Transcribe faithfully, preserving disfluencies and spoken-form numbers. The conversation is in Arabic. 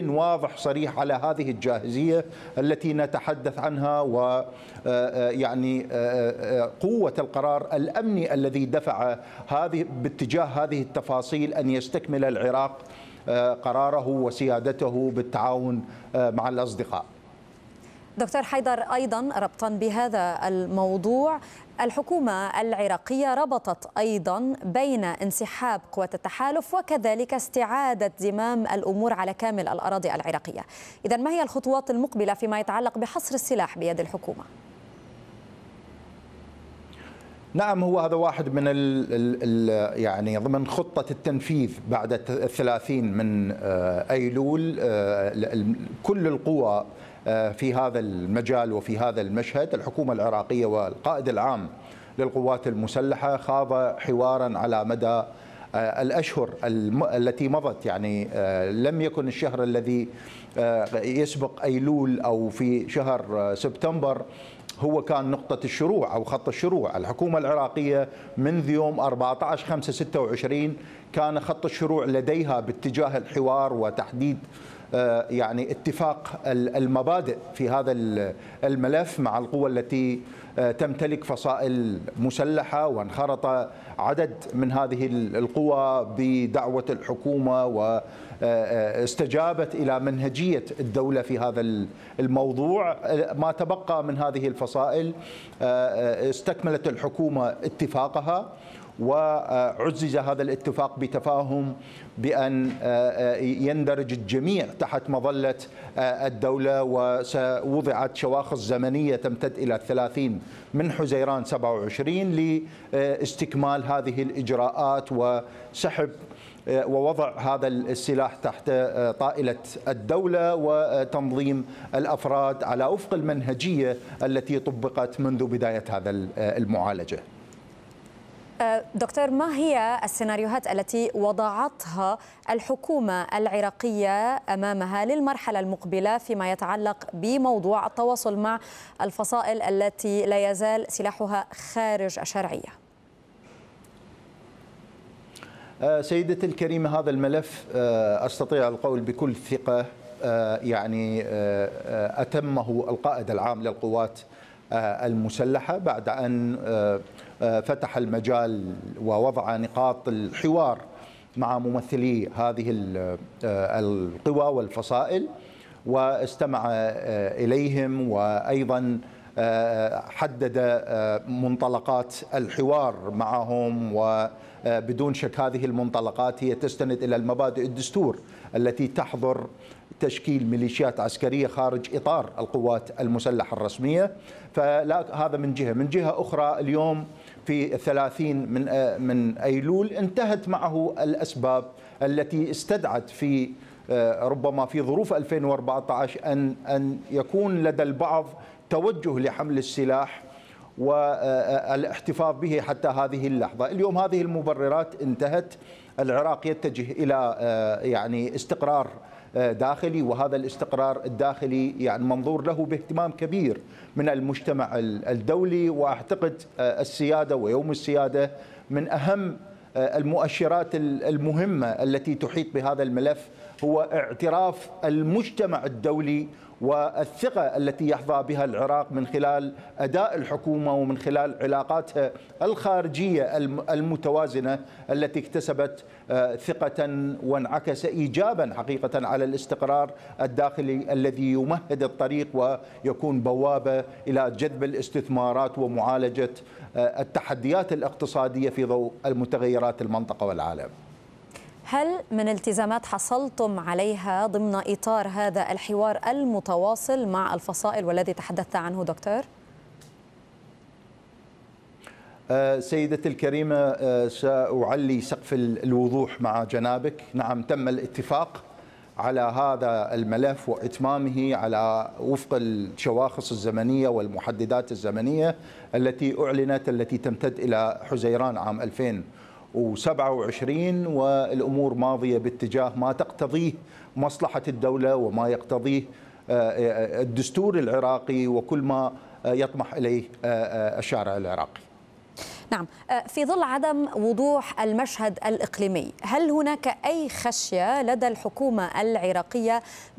واضح صريح على هذه الجاهزية التي نتحدث عنها، و يعني قوة القرار الأمني الذي دفع هذه باتجاه هذه التفاصيل أن يستكمل العراق قراره وسيادته بالتعاون مع الأصدقاء. دكتور حيدر، أيضا ربطا بهذا الموضوع، الحكومة العراقية ربطت أيضا بين انسحاب قوات التحالف وكذلك استعادة زمام الأمور على كامل الأراضي العراقية. إذن ما هي الخطوات المقبلة فيما يتعلق بحصر السلاح بيد الحكومة؟ نعم، هو هذا واحد من ال ال يعني ضمن خطة التنفيذ بعد الثلاثين من أيلول. كل القوى في هذا المجال وفي هذا المشهد، الحكومة العراقية والقائد العام للقوات المسلحة خاض حوارا على مدى الأشهر التي مضت. يعني لم يكن الشهر الذي يسبق أيلول أو في شهر سبتمبر هو كان نقطة الشروع أو خط الشروع. الحكومة العراقية منذ يوم أربعة عشر خمسة ستة وعشرين كان خط الشروع لديها باتجاه الحوار وتحديد يعني اتفاق المبادئ في هذا الملف مع القوى التي تمتلك فصائل مسلحة. وانخرط عدد من هذه القوى بدعوة الحكومة واستجابت إلى منهجية الدولة في هذا الموضوع. ما تبقى من هذه الفصائل استكملت الحكومة اتفاقها، وعزز هذا الاتفاق بتفاهم بأن يندرج الجميع تحت مظلة الدولة، ووضعت شواخص زمنية تمتد إلى الثلاثين من حزيران سبعة وعشرين لاستكمال هذه الإجراءات وسحب ووضع هذا السلاح تحت طائلة الدولة وتنظيم الأفراد على وفق المنهجية التي طبقت منذ بداية هذا المعالجة. دكتور، ما هي السيناريوهات التي وضعتها الحكومة العراقية أمامها للمرحلة المقبلة فيما يتعلق بموضوع التواصل مع الفصائل التي لا يزال سلاحها خارج الشرعية؟ سيدتي الكريمة، هذا الملف أستطيع القول بكل ثقة يعني أتمه القائد العام للقوات المسلحة بعد أن فتح المجال ووضع نقاط الحوار مع ممثلي هذه القوى والفصائل، واستمع إليهم، وأيضا حدد منطلقات الحوار معهم. وبدون شك هذه المنطلقات هي تستند إلى المبادئ الدستور التي تحظر تشكيل ميليشيات عسكرية خارج إطار القوات المسلحة الرسمية. فلا هذا من جهة. من جهة أخرى، اليوم في الثلاثين من من أيلول انتهت معه الأسباب التي استدعت في ربما في ظروف ألفين وأربعة عشر أن أن يكون لدى البعض توجه لحمل السلاح والاحتفاظ به حتى هذه اللحظة. اليوم هذه المبررات انتهت. العراق يتجه إلى يعني استقرار داخلي، وهذا الاستقرار الداخلي يعني منظور له باهتمام كبير من المجتمع الدولي. واعتقد السيادة ويوم السيادة من أهم المؤشرات المهمة التي تحيط بهذا الملف هو اعتراف المجتمع الدولي والثقة التي يحظى بها العراق من خلال أداء الحكومة ومن خلال علاقاتها الخارجية المتوازنة التي اكتسبت ثقة وانعكس إيجابا حقيقة على الاستقرار الداخلي الذي يمهد الطريق ويكون بوابة إلى جذب الاستثمارات ومعالجة التحديات الاقتصادية في ضوء المتغيرات المنطقة والعالم. هل من التزامات حصلتم عليها ضمن إطار هذا الحوار المتواصل مع الفصائل والذي تحدثت عنه دكتور؟ سيدتي الكريمة، سأعلي سقف الوضوح مع جنابك. نعم، تم الاتفاق على هذا الملف وإتمامه على وفق الشواخص الزمنية والمحددات الزمنية التي أعلنت، التي تمتد إلى حزيران عام ألفين وسبعة وعشرين، والأمور ماضية باتجاه ما تقتضيه مصلحة الدولة وما يقتضيه الدستور العراقي وكل ما يطمح إليه الشارع العراقي. نعم، في ظل عدم وضوح المشهد الإقليمي، هل هناك أي خشية لدى الحكومة العراقية